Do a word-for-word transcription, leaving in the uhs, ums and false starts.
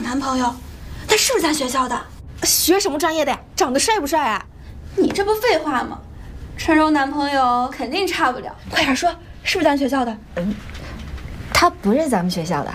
男朋友，他是不是咱学校的？ 学什么专业的呀？长得帅不帅啊？ 你这不废话吗？陈柔男朋友肯定差不了。快点说，是不是咱学校的？ 嗯，他不是咱们学校的。